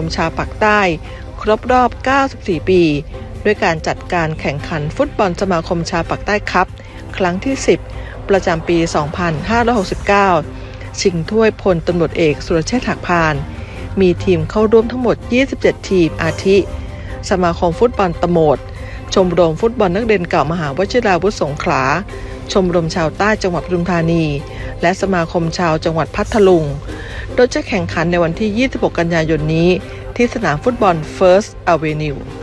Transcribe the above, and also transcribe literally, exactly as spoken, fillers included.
ชาวปากใต้ครบรอบเก้าสิบสี่ปีด้วยการจัดการแข่งขันฟุตบอลสมาคมชาวปากใต้คัพครั้งที่สิบประจำปีสองพันห้าร้อยหกสิบเก้าชิงถ้วยพลตำรวจเอกสุรเชษฐ์หักพานมีทีมเข้าร่วมทั้งหมดยี่สิบเจ็ดทีมอาทิสมาคมฟุตบอลตะโหมดชมรมฟุตบอลนักเรียนเก่ามหาวชิราวุธสงขลาชมรมชาวใต้จังหวัดปทุมธานีและสมาคมชาวจังหวัดพัทลุงโดยจะแข่งขันในวันที่ยี่สิบหกกันยายนนี้ที่สนามฟุตบอล First Avenue